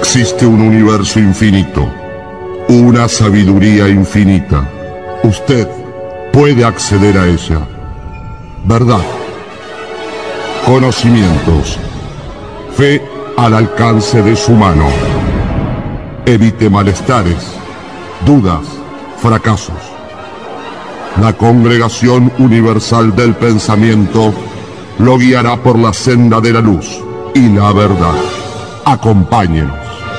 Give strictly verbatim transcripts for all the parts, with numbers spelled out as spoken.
Existe un universo infinito, una sabiduría infinita. Usted puede acceder a ella. Verdad, conocimientos, fe al alcance de su mano. Evite malestares, dudas, fracasos. La Congregación Universal del Pensamiento lo guiará por la senda de la luz y la verdad. Acompáñenos.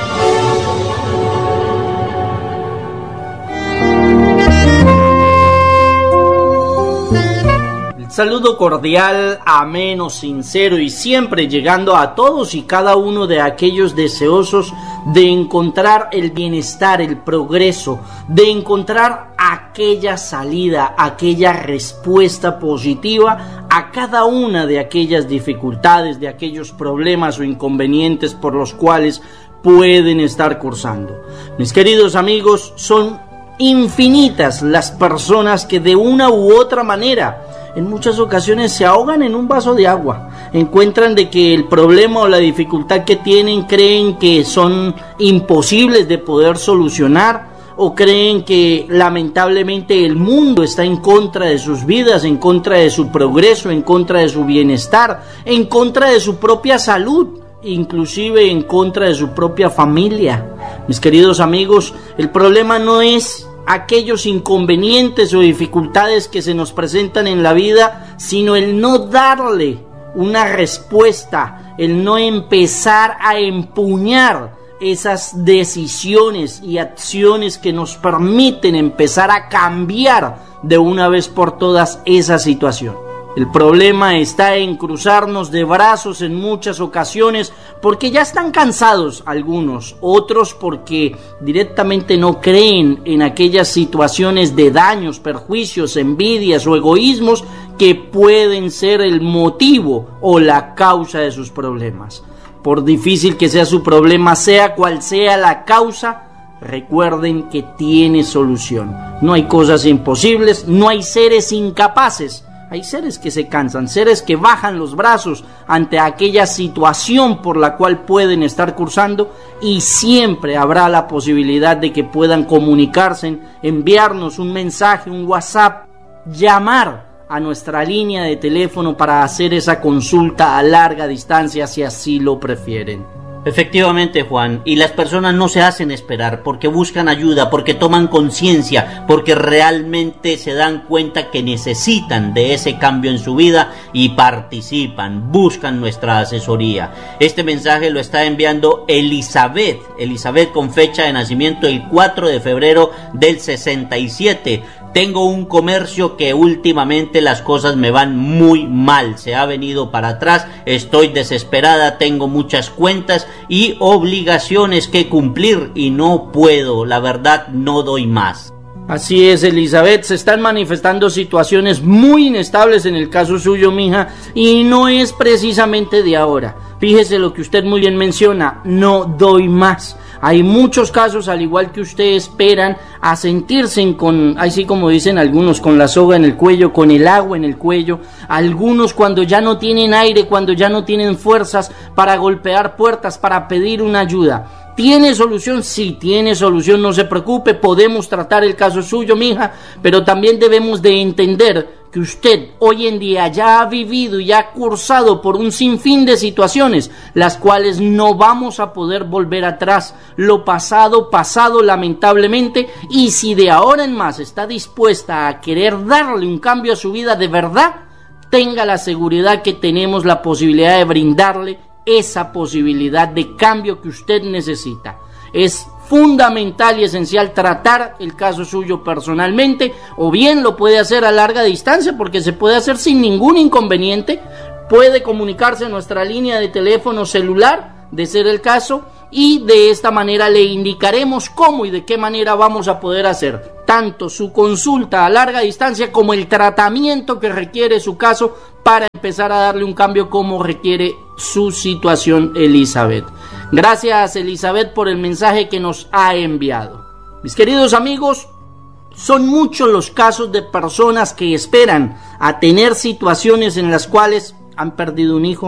Saludo cordial, ameno, sincero y siempre llegando a todos y cada uno de aquellos deseosos de encontrar el bienestar, el progreso, de encontrar aquella salida, aquella respuesta positiva a cada una de aquellas dificultades, de aquellos problemas o inconvenientes por los cuales pueden estar cursando. Mis queridos amigos, son infinitas las personas que de una u otra manera en muchas ocasiones se ahogan en un vaso de agua, encuentran de que el problema o la dificultad que tienen creen que son imposibles de poder solucionar, o creen que lamentablemente el mundo está en contra de sus vidas, en contra de su progreso, en contra de su bienestar, en contra de su propia salud, inclusive en contra de su propia familia. Mis queridos amigos, el problema no es aquellos inconvenientes o dificultades que se nos presentan en la vida, sino el no darle una respuesta, el no empezar a empuñar esas decisiones y acciones que nos permiten empezar a cambiar de una vez por todas esa situación. El problema está en cruzarnos de brazos en muchas ocasiones porque ya están cansados algunos, otros porque directamente no creen en aquellas situaciones de daños, perjuicios, envidias o egoísmos que pueden ser el motivo o la causa de sus problemas. Por difícil que sea su problema, sea cual sea la causa, recuerden que tiene solución. No hay cosas imposibles, no hay seres incapaces. Hay seres que se cansan, seres que bajan los brazos ante aquella situación por la cual pueden estar cursando, y siempre habrá la posibilidad de que puedan comunicarse, enviarnos un mensaje, un WhatsApp, llamar a nuestra línea de teléfono para hacer esa consulta a larga distancia si así lo prefieren. Efectivamente, Juan, y las personas no se hacen esperar porque buscan ayuda, porque toman conciencia, porque realmente se dan cuenta que necesitan de ese cambio en su vida y participan, buscan nuestra asesoría. Este mensaje lo está enviando Elizabeth, Elizabeth con fecha de nacimiento el cuatro de febrero del sesenta y siete. Tengo un comercio que últimamente las cosas me van muy mal, se ha venido para atrás, estoy desesperada, tengo muchas cuentas y obligaciones que cumplir y no puedo, la verdad no doy más. Así es, Elizabeth, se están manifestando situaciones muy inestables en el caso suyo, mija, y no es precisamente de ahora. Fíjese lo que usted muy bien menciona, no doy más. Hay muchos casos, al igual que usted, esperan a sentirse con, así como dicen algunos, con la soga en el cuello, con el agua en el cuello. Algunos cuando ya no tienen aire, cuando ya no tienen fuerzas para golpear puertas, para pedir una ayuda. ¿Tiene solución? Sí, tiene solución, no se preocupe, podemos tratar el caso suyo, mija, pero también debemos de entender que usted hoy en día ya ha vivido y ha cursado por un sinfín de situaciones, las cuales no vamos a poder volver atrás. Lo pasado, pasado lamentablemente, y si de ahora en más está dispuesta a querer darle un cambio a su vida de verdad, tenga la seguridad que tenemos la posibilidad de brindarle esa posibilidad de cambio que usted necesita. Es fundamental y esencial tratar el caso suyo personalmente, o bien lo puede hacer a larga distancia porque se puede hacer sin ningún inconveniente. Puede comunicarse a nuestra línea de teléfono celular, de ser el caso, y de esta manera le indicaremos cómo y de qué manera vamos a poder hacer tanto su consulta a larga distancia como el tratamiento que requiere su caso para empezar a darle un cambio como requiere su situación, Elizabeth. Gracias, Elizabeth, por el mensaje que nos ha enviado. Mis queridos amigos, son muchos los casos de personas que esperan a tener situaciones en las cuales han perdido un hijo,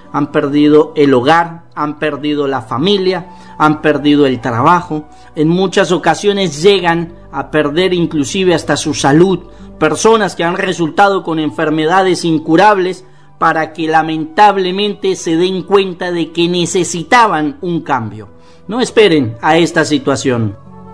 han perdido el hogar, han perdido la familia, han perdido el trabajo. En muchas ocasiones llegan a perder inclusive hasta su salud. Personas que han resultado con enfermedades incurables para que lamentablemente se den cuenta de que necesitaban un cambio. No esperen a esta situación.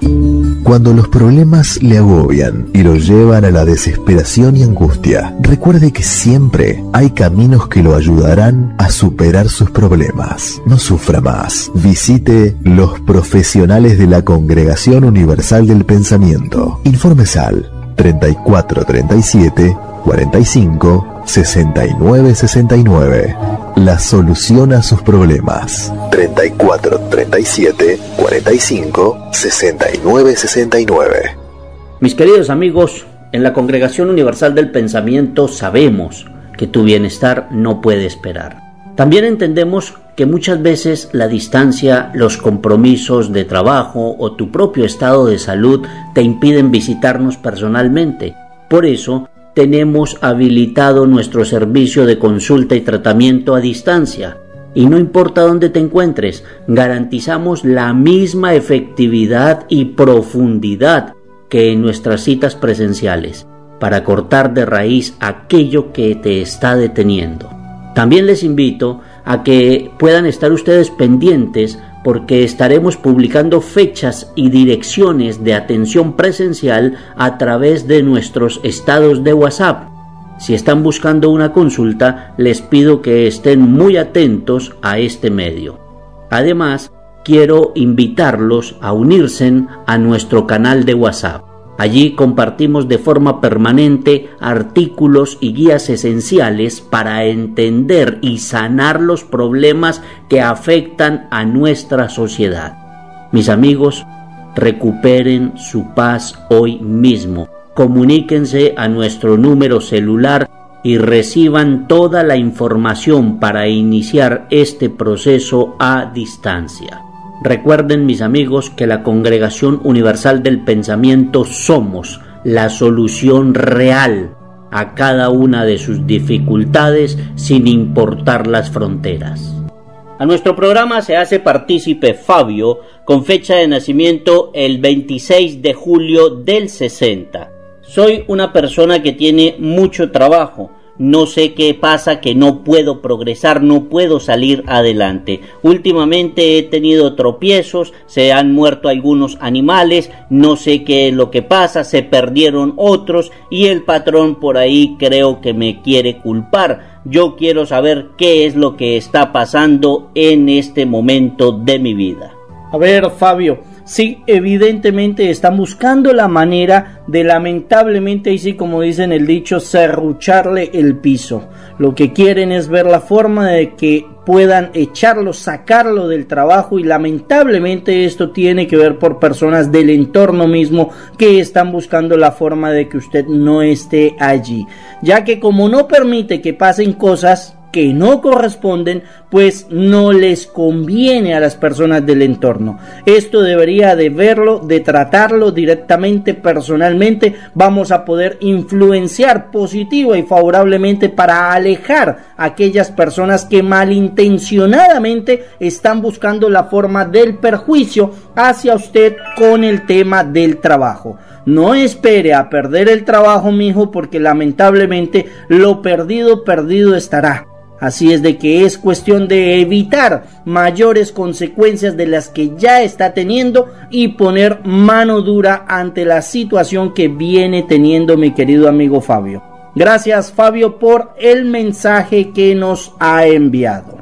Cuando los problemas le agobian y lo llevan a la desesperación y angustia, recuerde que siempre hay caminos que lo ayudarán a superar sus problemas. No sufra más. Visite los profesionales de la Congregación Universal del Pensamiento. Informes al treinta y cuatro treinta y siete cuarenta y cinco sesenta y nueve sesenta y nueve. La solución a sus problemas. treinta y cuatro treinta y siete cuarenta y cinco sesenta y nueve sesenta y nueve. Mis queridos amigos, en la Congregación Universal del Pensamiento sabemos que tu bienestar no puede esperar. También entendemos que muchas veces la distancia, los compromisos de trabajo o tu propio estado de salud te impiden visitarnos personalmente. Por eso, tenemos habilitado nuestro servicio de consulta y tratamiento a distancia. Y no importa dónde te encuentres, garantizamos la misma efectividad y profundidad que en nuestras citas presenciales, para cortar de raíz aquello que te está deteniendo. También les invito a que puedan estar ustedes pendientes, porque estaremos publicando fechas y direcciones de atención presencial a través de nuestros estados de WhatsApp. Si están buscando una consulta, les pido que estén muy atentos a este medio. Además, quiero invitarlos a unirse a nuestro canal de WhatsApp. Allí compartimos de forma permanente artículos y guías esenciales para entender y sanar los problemas que afectan a nuestra sociedad. Mis amigos, recuperen su paz hoy mismo. Comuníquense a nuestro número celular y reciban toda la información para iniciar este proceso a distancia. Recuerden, mis amigos, que la Congregación Universal del Pensamiento somos la solución real a cada una de sus dificultades, sin importar las fronteras. A nuestro programa se hace partícipe Fabio, con fecha de nacimiento el veintiséis de julio del sesenta. Soy una persona que tiene mucho trabajo. No sé qué pasa, que no puedo progresar, no puedo salir adelante. Últimamente he tenido tropiezos, se han muerto algunos animales, no sé qué es lo que pasa, se perdieron otros y el patrón por ahí creo que me quiere culpar. Yo quiero saber qué es lo que está pasando en este momento de mi vida. A ver, Fabio, sí, evidentemente están buscando la manera de, lamentablemente, y sí, como dicen el dicho, serrucharle el piso. Lo que quieren es ver la forma de que puedan echarlo, sacarlo del trabajo, y lamentablemente esto tiene que ver por personas del entorno mismo que están buscando la forma de que usted no esté allí, ya que como no permite que pasen cosas que no corresponden, pues no les conviene a las personas del entorno. Esto debería de verlo, de tratarlo directamente, personalmente. Vamos a poder influenciar positiva y favorablemente para alejar a aquellas personas que malintencionadamente están buscando la forma del perjuicio hacia usted con el tema del trabajo. No espere a perder el trabajo, mijo, porque lamentablemente lo perdido, perdido estará. Así es de que es cuestión de evitar mayores consecuencias de las que ya está teniendo y poner mano dura ante la situación que viene teniendo mi querido amigo Fabio. Gracias, Fabio, por el mensaje que nos ha enviado.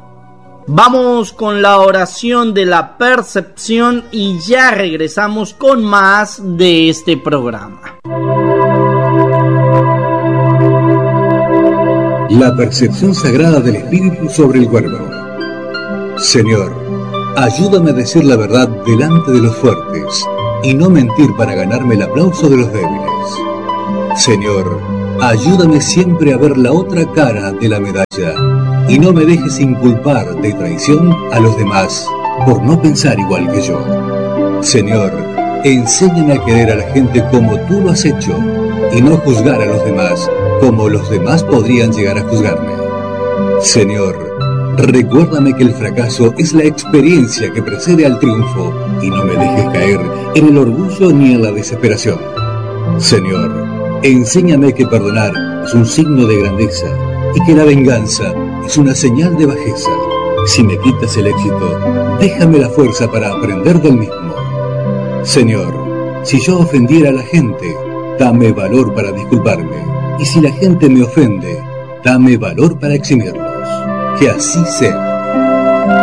Vamos con la oración de la percepción y ya regresamos con más de este programa. La percepción sagrada del Espíritu sobre el cuerpo. Señor, ayúdame a decir la verdad delante de los fuertes y no mentir para ganarme el aplauso de los débiles. Señor, ayúdame siempre a ver la otra cara de la medalla y no me dejes inculpar de traición a los demás por no pensar igual que yo. Señor, enséñame a querer a la gente como tú lo has hecho y no juzgar a los demás como los demás podrían llegar a juzgarme. Señor, Recuérdame que el fracaso es la experiencia que precede al triunfo y no me dejes caer en el orgullo ni en la desesperación. Señor, enséñame que perdonar es un signo de grandeza y que la venganza es una señal de bajeza. Si me quitas el éxito, déjame la fuerza para aprender del mismo. Señor, si yo ofendiera a la gente, dame valor para disculparme. Y si la gente me ofende, dame valor para eximirlos. Que así sea.